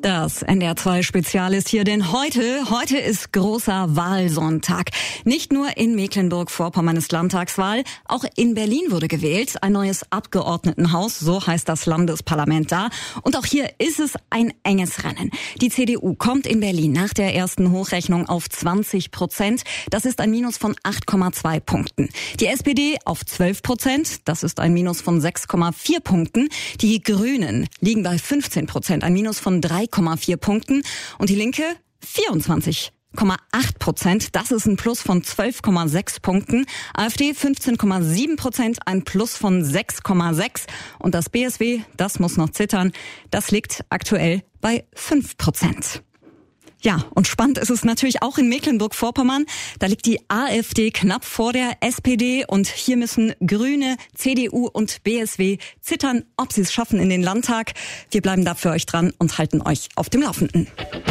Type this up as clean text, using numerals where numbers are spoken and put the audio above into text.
Das NDR2 Spezial ist hier, denn heute ist großer Wahlsonntag. Nicht nur in Mecklenburg-Vorpommern ist Landtagswahl, auch in Berlin wurde gewählt. Ein neues Abgeordnetenhaus, so heißt das Landesparlament da. Und auch hier ist es ein enges Rennen. Die CDU kommt in Berlin nach der ersten Hochrechnung auf 20%. Das ist ein Minus von 8,2 Punkten. Die SPD auf 12%. Das ist ein Minus von 6,4 Punkten. Die Grünen liegen bei 15%, ein Minus von 3,4 Punkten. Und die Linke 24,8%. Das ist ein Plus von 12,6 Punkten. AfD 15,7%, ein Plus von 6,6. Und das BSW, das muss noch zittern, das liegt aktuell bei 5%. Ja, und spannend ist es natürlich auch in Mecklenburg-Vorpommern. Da liegt die AfD knapp vor der SPD und hier müssen Grüne, CDU und BSW zittern, ob sie es schaffen in den Landtag. Wir bleiben da für euch dran und halten euch auf dem Laufenden.